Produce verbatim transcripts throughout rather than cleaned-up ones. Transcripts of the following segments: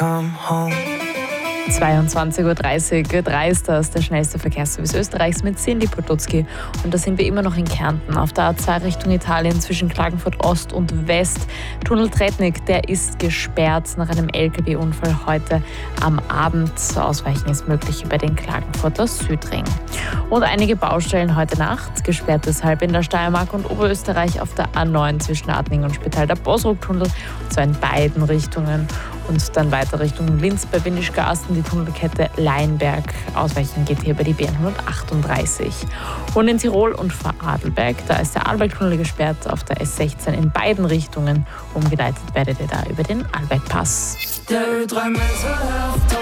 zweiundzwanzig Uhr dreißig, drei ist das, der schnellste Verkehrsservice Österreichs mit Cindy Potocki. Und da sind wir immer noch in Kärnten, auf der A zwei Richtung Italien zwischen Klagenfurt Ost und West. Tunnel Tretnik, der ist gesperrt nach einem L K W-Unfall heute am Abend. Ausweichen ist möglich über den Klagenfurter Südring. Und einige Baustellen heute Nacht, gesperrt deshalb in der Steiermark und Oberösterreich auf der A neun zwischen Adning und Spital der Bosruck-Tunnel, und zwar in beiden Richtungen. Und dann weiter Richtung Linz bei Windischgarsten, die Tunnelkette Leinberg. Ausweichen geht hier über die B hundertachtunddreißig. Und in Tirol und Vorarlberg, da ist der Arlbergtunnel gesperrt auf der S sechzehn in beiden Richtungen. Umgeleitet werdet ihr da über den Arlbergpass. Der Ö drei Mental Health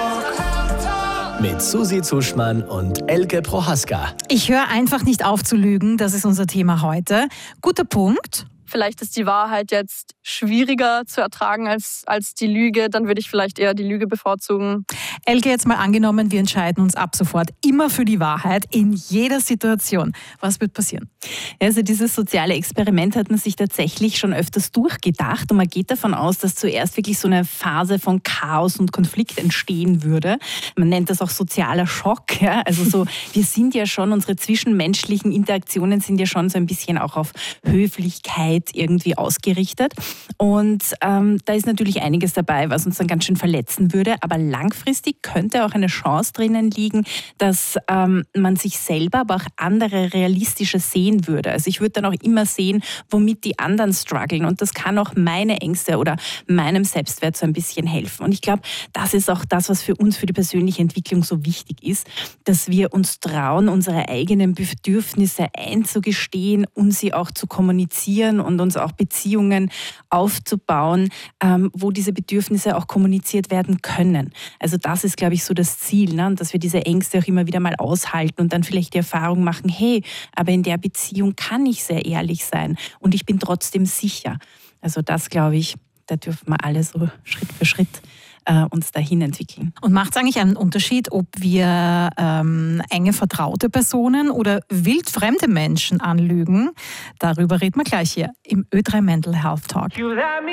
Talk mit Susi Zuschmann und Elke Prohaska. Ich höre einfach nicht auf zu lügen, das ist unser Thema heute. Guter Punkt. Vielleicht ist die Wahrheit jetzt schwieriger zu ertragen als, als die Lüge. Dann würde ich vielleicht eher die Lüge bevorzugen. Elke, jetzt mal angenommen, wir entscheiden uns ab sofort immer für die Wahrheit in jeder Situation. Was wird passieren? Also dieses soziale Experiment hat man sich tatsächlich schon öfters durchgedacht und man geht davon aus, dass zuerst wirklich so eine Phase von Chaos und Konflikt entstehen würde. Man nennt das auch sozialer Schock. Ja? Also so, wir sind ja schon, unsere zwischenmenschlichen Interaktionen sind ja schon so ein bisschen auch auf Höflichkeit irgendwie ausgerichtet. Und ähm, da ist natürlich einiges dabei, was uns dann ganz schön verletzen würde. Aber langfristig könnte auch eine Chance drinnen liegen, dass ähm, man sich selber, aber auch andere realistischer sehen würde. Also ich würde dann auch immer sehen, womit die anderen strugglen. Und das kann auch meine Ängste oder meinem Selbstwert so ein bisschen helfen. Und ich glaube, das ist auch das, was für uns, für die persönliche Entwicklung so wichtig ist, dass wir uns trauen, unsere eigenen Bedürfnisse einzugestehen und sie auch zu kommunizieren und uns auch Beziehungen aufzubauen, ähm, wo diese Bedürfnisse auch kommuniziert werden können. Also das ist, glaube ich, so das Ziel, ne? Und dass wir diese Ängste auch immer wieder mal aushalten und dann vielleicht die Erfahrung machen, hey, aber in der Beziehung kann ich sehr ehrlich sein und ich bin trotzdem sicher. Also das, glaube ich, da dürfen wir alle so Schritt für Schritt äh, uns dahin entwickeln. Und macht es eigentlich einen Unterschied, ob wir ähm, enge vertraute Personen oder wildfremde Menschen anlügen? Darüber reden wir gleich hier im Ö drei Mental Health Talk.